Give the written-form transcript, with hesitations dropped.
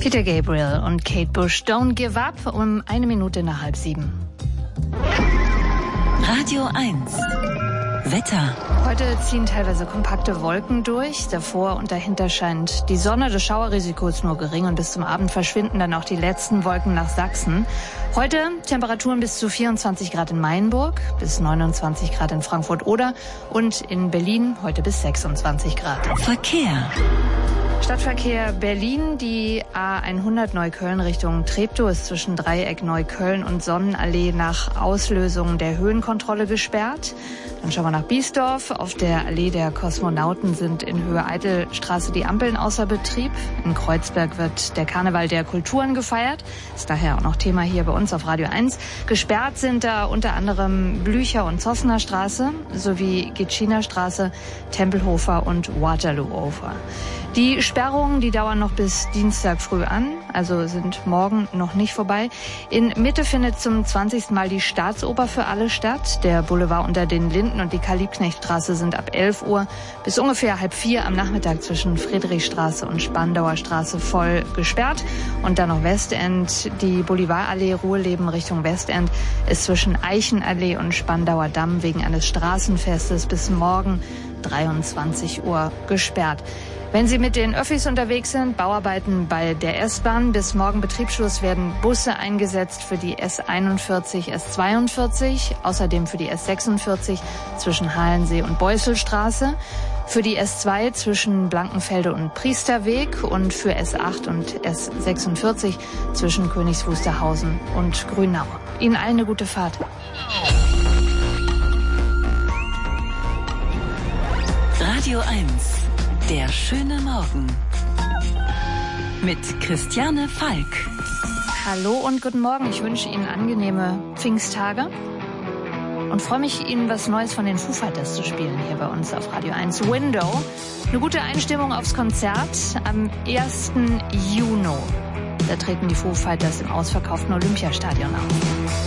Peter Gabriel und Kate Bush, Don't Give Up, um 6:01. Radio 1. Wetter. Heute ziehen teilweise kompakte Wolken durch. Davor und dahinter scheint die Sonne. Das Schauerrisiko ist nur gering und bis zum Abend verschwinden dann auch die letzten Wolken nach Sachsen. Heute Temperaturen bis zu 24 Grad in Mainburg, bis 29 Grad in Frankfurt-Oder und in Berlin heute bis 26 Grad. Verkehr. Stadtverkehr Berlin, die A100 Neukölln Richtung Treptow ist zwischen Dreieck Neukölln und Sonnenallee nach Auslösung der Höhenkontrolle gesperrt. Dann schauen wir nach Biesdorf. Auf der Allee der Kosmonauten sind in Höhe Eidelstraße die Ampeln außer Betrieb. In Kreuzberg wird der Karneval der Kulturen gefeiert. Ist daher auch noch Thema hier bei uns auf Radio 1. Gesperrt sind da unter anderem Blücher- und Zossener Straße sowie Gitschiner Straße, Tempelhofer und Waterloo-Ufer. Die Sperrungen, die dauern noch bis Dienstag früh an, also sind morgen noch nicht vorbei. In Mitte findet zum 20. Mal die Staatsoper für alle statt. Der Boulevard unter den Linden und die Karl-Liebknecht-Straße sind ab 11 Uhr bis ungefähr 3:30 am Nachmittag zwischen Friedrichstraße und Spandauer Straße voll gesperrt. Und dann noch Westend. Die Bolivarallee Ruheleben Richtung Westend ist zwischen Eichenallee und Spandauer Damm wegen eines Straßenfestes bis morgen 23 Uhr gesperrt. Wenn Sie mit den Öffis unterwegs sind, Bauarbeiten bei der S-Bahn. Bis morgen Betriebsschluss werden Busse eingesetzt für die S41, S42, außerdem für die S46 zwischen Halensee und Beusselstraße, für die S2 zwischen Blankenfelde und Priesterweg und für S8 und S46 zwischen Königs Wusterhausen und Grünau. Ihnen allen eine gute Fahrt. Radio 1. Der schöne Morgen mit Christiane Falk. Hallo und guten Morgen. Ich wünsche Ihnen angenehme Pfingsttage und freue mich, Ihnen was Neues von den Foo Fighters zu spielen hier bei uns auf Radio 1. Window. Eine gute Einstimmung aufs Konzert am 1. Juni. Da treten die Foo Fighters im ausverkauften Olympiastadion auf.